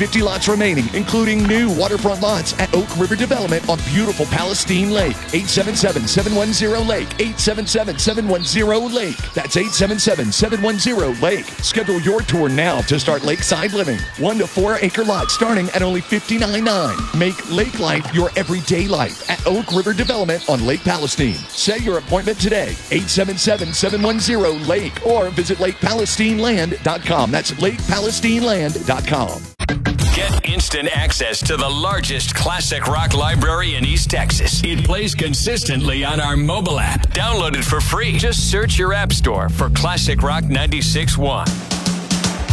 50 lots remaining, including new waterfront lots at Oak River Development on beautiful Palestine Lake. 877-710-LAKE. 877-710-LAKE. That's 877-710-LAKE. Schedule your tour now to start lakeside living. 1 to 4 acre lots starting at only $59.9. Make lake life your everyday life at Oak River Development on Lake Palestine. Set your appointment today. 877-710-LAKE or visit LakePalestineLand.com. That's LakePalestineLand.com. Get instant access to the largest classic rock library in East Texas. It plays consistently on our mobile app. Download it for free. Just search your app store for Classic Rock 96.1.